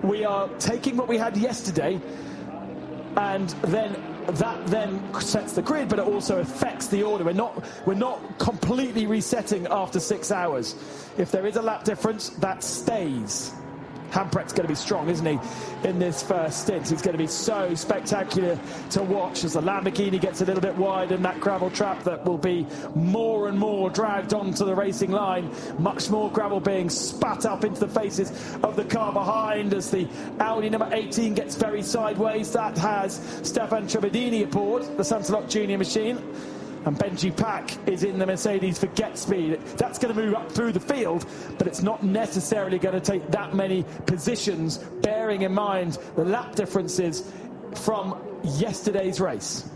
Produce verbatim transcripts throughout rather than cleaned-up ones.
we are taking what we had yesterday, and then that then sets the grid, but it also affects the order. We're not we're not completely resetting after six hours. If there is a lap difference, that stays. Hamprecht's going to be strong, isn't he, in this first stint? He's going to be so spectacular to watch as the Lamborghini gets a little bit wide in that gravel trap that will be more and more dragged onto the racing line. Much more gravel being spat up into the faces of the car behind as the Audi number eighteen gets very sideways. That has Stefan Trebedini aboard the Sansalot Junior machine. And Benji Pack is in the Mercedes for Get Speed. That's going to move up through the field, but it's not necessarily going to take that many positions, bearing in mind the lap differences from yesterday's race.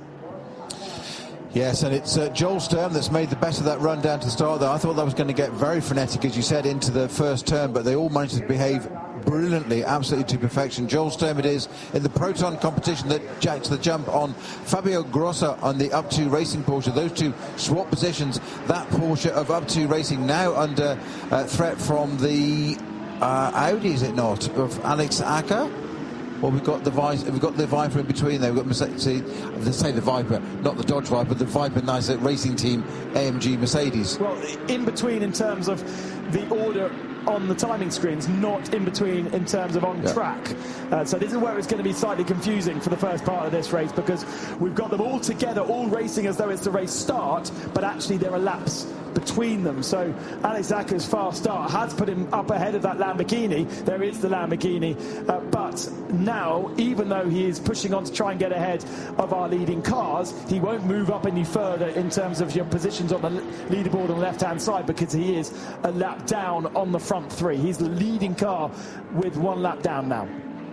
Yes, and it's uh, Joel Sturm that's made the best of that run down to the start there. I thought that was going to get very frenetic, as you said, into the first turn, but they all managed to behave brilliantly, absolutely to perfection. Joel Sturm it is in the Proton competition that jacks the jump on Fabio Grossa on the Up two Racing Porsche. Those two swap positions. That Porsche of Up two Racing now under uh, threat from the uh, Audi, is it not, of Alex Acker? Well, we've got the Vice, we've got the Viper in between there. We've got Mercedes, let's say the Viper, not the Dodge Viper, the Viper nice racing team, A M G Mercedes. Well, in between in terms of the order on the timing screens, not in between in terms of on yeah. track. Uh, so this is where it's going to be slightly confusing for the first part of this race, because we've got them all together, all racing as though it's the race start, but actually there are laps between them. So Alex Acker's fast start has put him up ahead of that Lamborghini. There is the Lamborghini, uh, but now, even though he is pushing on to try and get ahead of our leading cars, he won't move up any further in terms of your positions on the leaderboard on the left-hand side, because he is a lap down on the front three. He's the leading car with one lap down now.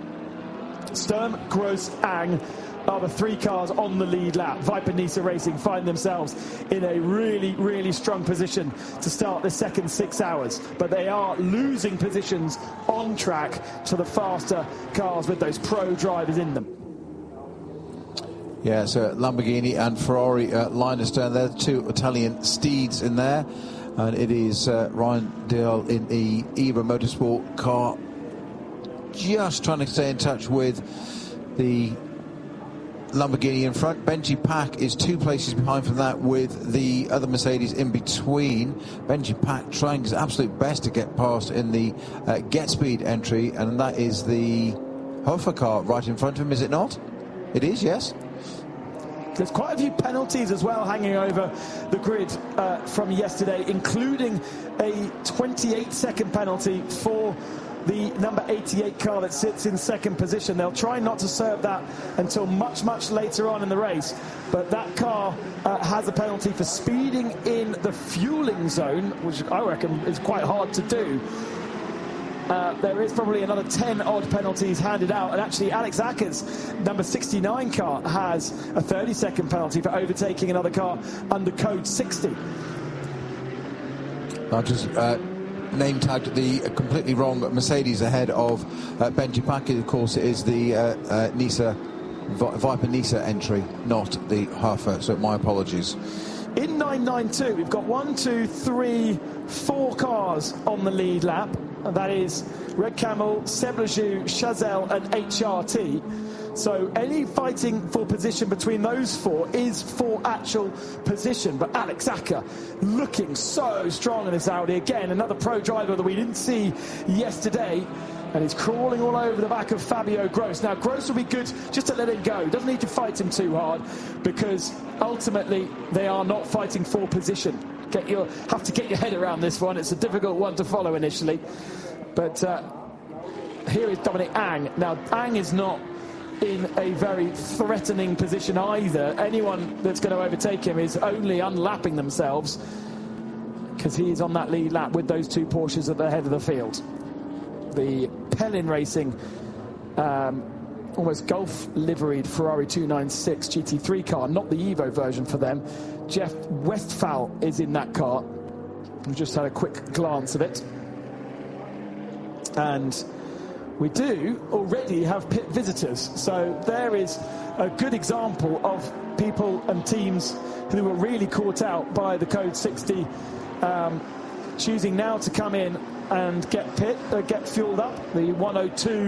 Sturm, Gross, Ang are the three cars on the lead lap. Viper Nisa Racing find themselves in a really, really strong position to start the second six hours. But they are losing positions on track to the faster cars with those pro drivers in them. Yeah, so Lamborghini and Ferrari uh, line astern there, two Italian steeds in there. And it is uh, Ryan Dill in the Ebra Motorsport car, just trying to stay in touch with the Lamborghini in front. Benji Pack is two places behind from that, with the other Mercedes in between. Benji Pack trying his absolute best to get past in the uh, Get Speed entry, and that is the Hofer car right in front of him, is it not? It is, yes. There's quite a few penalties as well hanging over the grid uh, from yesterday, including a twenty-eight second penalty for the number eighty-eight car that sits in second position. They'll try not to serve that until much, much later on in the race. But that car uh, has a penalty for speeding in the fueling zone, which I reckon is quite hard to do. Uh, there is probably another ten odd penalties handed out, and actually Alex Acker's number sixty-nine car has a thirty second penalty for overtaking another car under code sixty. I just uh, name tagged the completely wrong Mercedes ahead of uh, Benji Pack. Of course, it is the uh, uh, Nisa Vi Viper Nisa entry, not the Hafer. So my apologies. In nine ninety-two, we've got one, two, three, four cars on the lead lap. And that is Red Camel, Seblaju, Chazelle and H R T. So any fighting for position between those four is for actual position. But Alex Acker looking so strong in this Audi. Again, another pro driver that we didn't see yesterday. And he's crawling all over the back of Fabio Gross. Now, Gross will be good just to let him go. Doesn't need to fight him too hard, because ultimately they are not fighting for position. Get your, have to get your head around this one. It's a difficult one to follow initially. But uh, here is Dominic Ang. Now, Ang is not in a very threatening position either. Anyone that's going to overtake him is only unlapping themselves, because he's on that lead lap with those two Porsches at the head of the field. The Pellin Racing, um, almost Golf liveried Ferrari two ninety-six G T three car, not the Evo version for them. Jeff Westphal is in that car. We've just had a quick glance of it. And we do already have pit visitors. So there is a good example of people and teams who were really caught out by the code sixty, um, choosing now to come in and get pit, uh, get fueled up. The one oh two